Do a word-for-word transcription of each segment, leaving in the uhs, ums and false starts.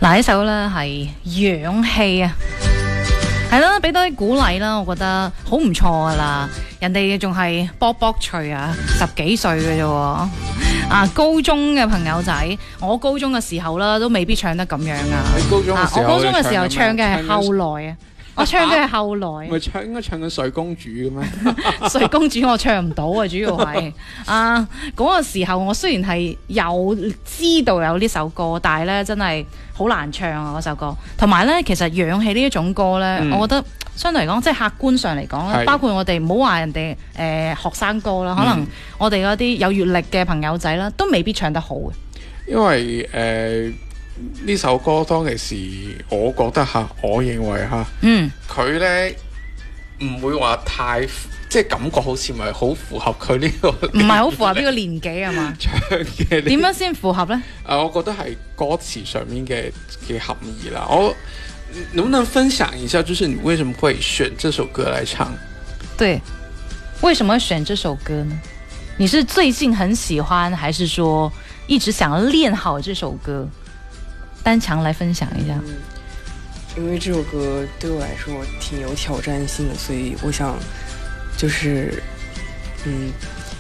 嗱，呢首咧係氧氣啊，係啦，俾多啲鼓勵啦，我覺得好唔錯噶啦。人哋仲係卜卜脆啊，十幾歲嘅啫喎，啊高中嘅朋友仔，我高中嘅時候啦，都未必唱得咁樣啊。 你高中嘅時候， 我高中嘅時候唱嘅係後來啊。我唱嘅係後來， 唔係唱應該唱緊睡公主嘅咩？ 睡公主我唱唔到啊，主要係啊嗰、那個時候我雖然係有知道有呢首歌，但係咧真係好難唱啊嗰首歌。同埋咧，其實氧氣呢一種歌咧，嗯、我覺得相對嚟講，即係客觀上嚟講咧，包括我哋唔好話人哋誒、呃、學生歌啦，可能我哋嗰啲有閱歷嘅朋友仔啦，都未必唱得好嘅。 因為誒。呃呢首歌當其時，我覺得嚇，我認為嚇，嗯，佢咧唔會話太，即係感覺好似唔係好符合佢呢個， 唔係好符合呢個年紀係嘛？ 唱嘅點樣先符合咧？ 啊，我覺得係歌詞上面嘅嘅含義啦。我能不能分享一下，就是你為什麼會選這首歌來唱？ 對，為什麼選這首歌呢？你是最近很喜歡，還是說一直想要練好這首歌？單強來分享一下、嗯， 因為這首歌對我來說挺有挑戰性的，所以我想就是嗯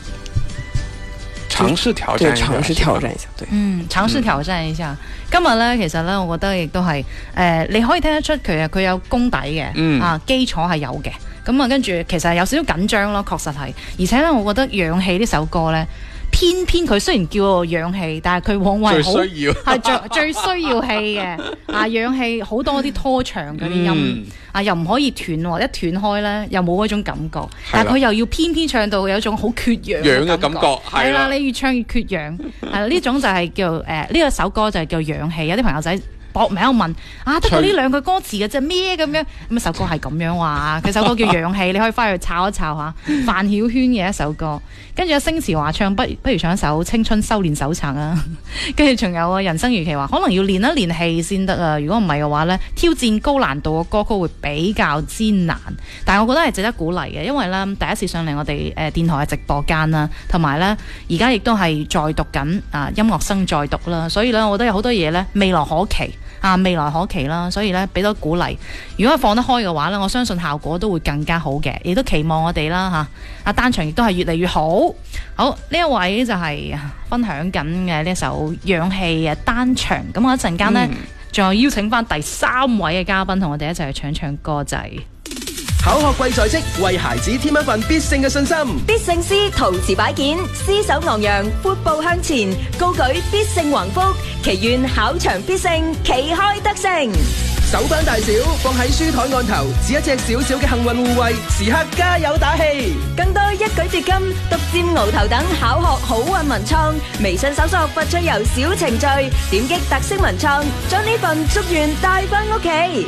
嘗試挑戰一下， 嘗試挑戰一下，對， 嗯，嘗試挑戰一下。嗯、今日呢，其實呢，我覺得亦都係誒、呃，你可以聽得出佢啊，佢有功底嘅，嗯、啊，基礎係有嘅。咁啊，跟住其實有少少緊張咯，確實係。而且呢，我覺得氧氣呢首歌呢。偏偏佢雖然叫做氧氣，但係佢往往係最需要係最最需要氣嘅啊！氧氣好多啲拖長嗰啲音、嗯、啊，又唔可以斷喎，一斷開咧又冇嗰種感覺。但係佢又要偏偏唱到有一種好缺氧嘅感覺，係啦，你越唱越缺氧。係呢種就係叫誒呢、呃這個首歌就係叫氧氣。有啲朋友仔搏命喺度問啊，得過呢兩句歌詞嘅啫咩咁樣？咁首歌係咁樣話，佢首歌叫氧氣，你可以翻去抄一抄下。范曉萱嘅一首歌。跟住阿星馳話唱不不如唱一首青春修煉手冊啊，跟住仲有啊人生如期話可能要練一練氣先得啊，如果唔係嘅話呢，挑戰高難度嘅歌曲會比較之難，但係我覺得係值得鼓勵嘅，因為呢，第一次上嚟我哋誒、呃、電台嘅直播間啦，同埋呢，而家亦都係在讀緊啊音樂生在讀啦，所以呢，我覺得有好多嘢呢，未來可期啊未來可期啦，所以呢，俾多鼓勵，如果係放得開嘅話呢，我相信效果都會更加好嘅，亦都期望我哋啦嚇阿單場亦都係越嚟越好。好，呢一位就係分享緊嘅呢首氧氣嘅單場，咁我一陣間呢，仲、嗯、有邀請翻第三位嘅嘉賓同我哋一齊去唱唱歌仔。 考學貴在即，為孩子添一份必勝嘅信心。 必勝師陶瓷擺件，獅手昂揚，闊步向前，高舉必勝橫幅，祈願考場必勝，旗開得勝。 手板大小放喺書台案頭，似一隻小小嘅幸運護衛，時刻加油打氣。 更多一舉奪金、獨佔鰲頭等考學好運文創，微信搜索發趣遊小程序，點擊特色文創，將呢份祝願帶返屋企。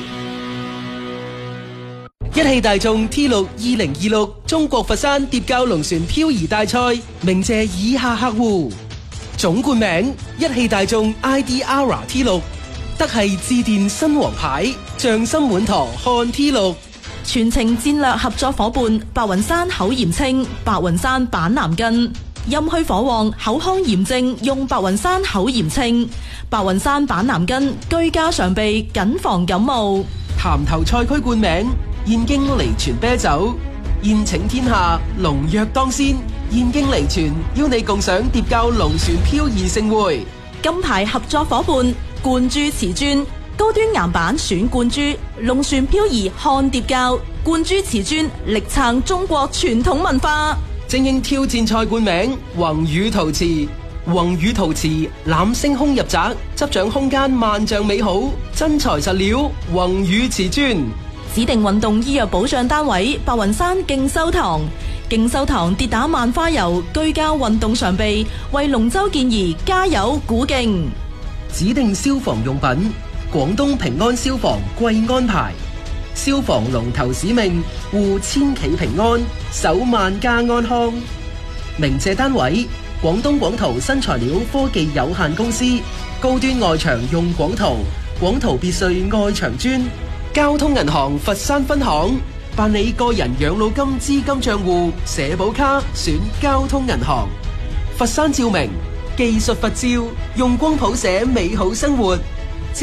一汽大眾 T 六二零二六中國佛山蝶教龍船漂移大賽，鳴謝以下客戶：總冠名一汽大眾 I D R T 六。德系致電新王牌，匠心滿堂看 T 六。 全程戰略合作伙伴白雲山口炎清，白雲山板藍根，陰虛火旺口腔炎症用白雲山口炎清，白雲山板藍根居家常備謹防感冒。 潭頭賽區冠名燕京利泉啤酒，宴請天下龍躍當先，燕京利泉邀你共賞蝶教龍船漂移盛會。 金牌合作伙伴冠珠瓷磚，高端岩板選冠珠，龍船漂移看蝶教，冠珠瓷磚力撐中國傳統文化。 精英挑戰賽冠名宏宇陶瓷，宏宇陶瓷攬星空入宅，執掌空間萬丈美好，真材實料宏宇瓷磚。 指定運動醫藥保障單位白雲山勁修堂，勁修堂跌打萬花油居家運動常備，為龍舟健兒加油鼓勁。 指定消防用品廣東平安消防貴安牌，消防龍頭使命護千企平安，守萬家安康。鳴謝單位廣東廣圖新材料科技有限公司，高端外牆用廣圖，廣圖別墅外牆磚。交通銀行佛山分行，辦理個人養老金資金賬戶社保卡選交通銀行。佛山照明技術佛照，用光譜寫美好生活，